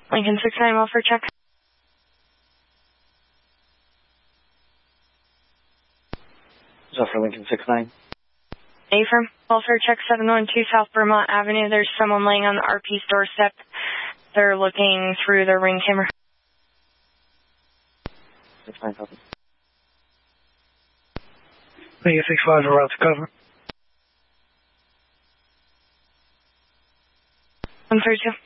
Lincoln 69, welfare check. What's up for Lincoln 69? Affirm. Welfare check 712 South Vermont Avenue. There's someone laying on the RP's doorstep. They're looking through their ring camera. 69, copy. Lincoln 65, we're out to cover. 132.